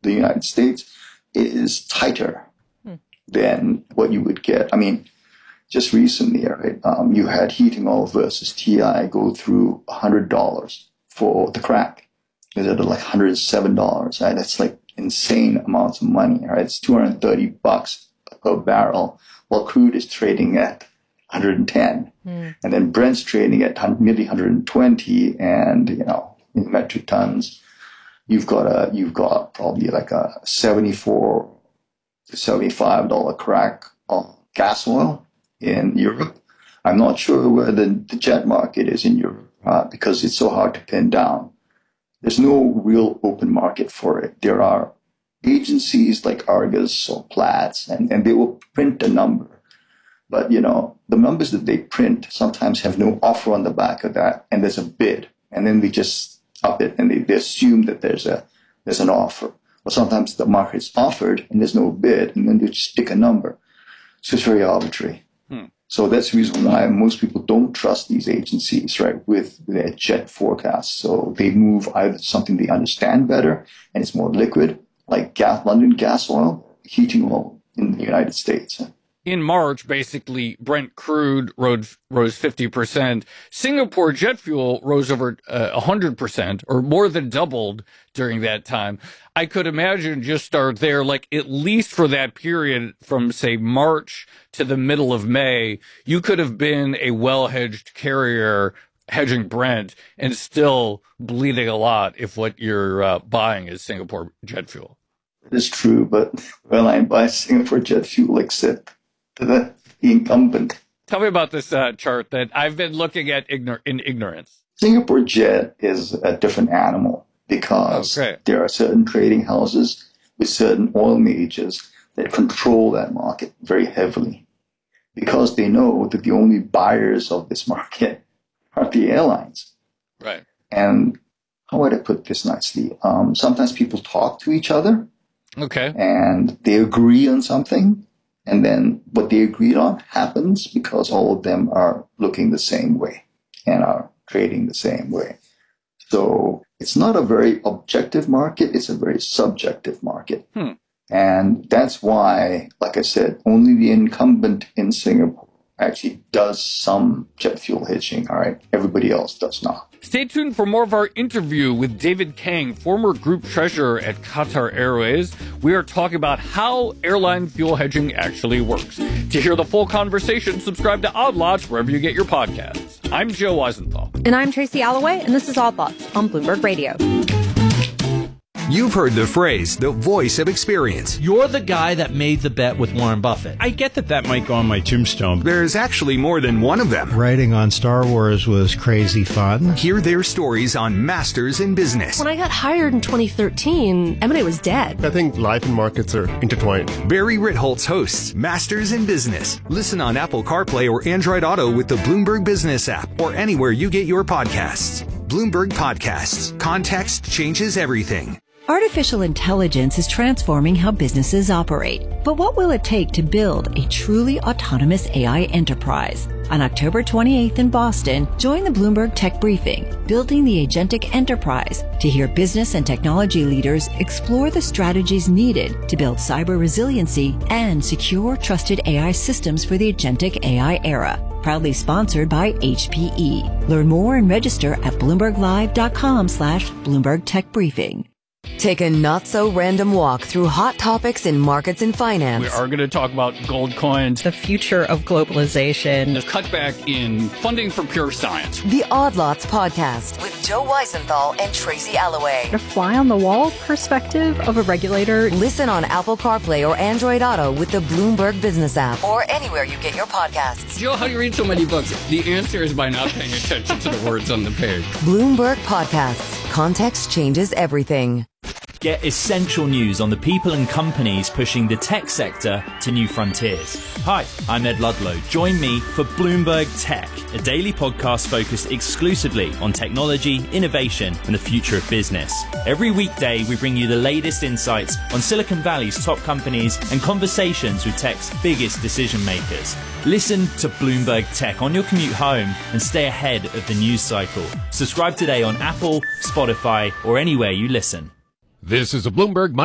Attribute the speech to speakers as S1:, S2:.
S1: the United States is tighter than what you would get. I mean, just recently, right, you had heating oil versus TI go through $100 for the crack. It's at like $107, right? That's like insane amounts of money, right? It's $230 per barrel, while crude is trading at 110. And then Brent's trading at nearly 120, and, you know, in metric tons, you've got probably like a $74 to $75 crack of gas oil in Europe. I'm not sure where the jet market is in Europe because it's so hard to pin down. There's no real open market for it. There are agencies like Argus or Platts, and they will print a number. But, you know, the numbers that they print sometimes have no offer on the back of that, and there's a bid. And then they just up it, and they assume that there's an offer. Or sometimes the market's offered, and there's no bid, and then they just stick a number. So it's very arbitrary. So that's the reason why most people don't trust these agencies, right, with their jet forecasts. So they move either to something they understand better, and it's more liquid, like London gas oil, heating oil in the United States.
S2: In March, basically, Brent crude rose 50%. Singapore jet fuel rose over 100%, or more than doubled during that time. I could imagine just start there, like at least for that period from, say, March to the middle of May, you could have been a well-hedged carrier hedging Brent and still bleeding a lot if what you're buying is Singapore jet fuel.
S1: It is true, but airline buys Singapore jet fuel except to the incumbent.
S2: Tell me about this chart that I've been looking at in ignorance.
S1: Singapore jet is a different animal because there are certain trading houses with certain oil majors that control that market very heavily because they know that the only buyers of this market are the airlines.
S2: Right.
S1: And how would I put this nicely? Sometimes people talk to each other.
S2: Okay.
S1: And they agree on something. And then what they agreed on happens because all of them are looking the same way and are trading the same way. So it's not a very objective market. It's a very subjective market. And that's why, like I said, only the incumbent in Singapore actually does some jet fuel hedging. All right. Everybody else does not.
S2: Stay tuned for more of our interview with David Kang, former group treasurer at Qatar Airways. We are talking about how airline fuel hedging actually works. To hear the full conversation, subscribe to Odd Lots wherever you get your podcasts. I'm Joe Weisenthal.
S3: And I'm Tracy Alloway, and this is Odd Lots on Bloomberg Radio.
S4: You've heard the phrase, the voice of experience.
S5: You're the guy that made the bet with Warren Buffett. I get that might go on my tombstone.
S4: There's actually more than one of them.
S6: Writing on Star Wars was crazy fun.
S4: Hear their stories on Masters in Business.
S7: When I got hired in 2013, M&A was dead.
S8: I think life and markets are intertwined.
S4: Barry Ritholtz hosts Masters in Business. Listen on Apple CarPlay or Android Auto with the Bloomberg Business app or anywhere you get your podcasts. Bloomberg Podcasts. Context changes everything.
S9: Artificial intelligence is transforming how businesses operate. But what will it take to build a truly autonomous AI enterprise? On October 28th in Boston, join the Bloomberg Tech Briefing, Building the Agentic Enterprise, to hear business and technology leaders explore the strategies needed to build cyber resiliency and secure, trusted AI systems for the agentic AI era. Proudly sponsored by HPE. Learn more and register at bloomberglive.com/Bloomberg Tech Briefing.
S10: Take a not-so-random walk through hot topics in markets and finance.
S2: We are going to talk about gold coins,
S3: the future of globalization,
S2: the cutback in funding for pure science.
S10: The Odd Lots Podcast with Joe Weisenthal and Tracy Alloway.
S3: The fly-on-the-wall perspective of a regulator.
S10: Listen on Apple CarPlay or Android Auto with the Bloomberg Business app or anywhere you get your podcasts.
S2: Joe, how do you read so many books? The answer is by not paying attention to the words on the page.
S10: Bloomberg Podcasts. Context changes everything.
S11: Get essential news on the people and companies pushing the tech sector to new frontiers. Hi, I'm Ed Ludlow. Join me for Bloomberg Tech, a daily podcast focused exclusively on technology, innovation, and the future of business. Every weekday, we bring you the latest insights on Silicon Valley's top companies and conversations with tech's biggest decision makers. Listen to Bloomberg Tech on your commute home and stay ahead of the news cycle. Subscribe today on Apple, Spotify, or anywhere you listen.
S12: This is a Bloomberg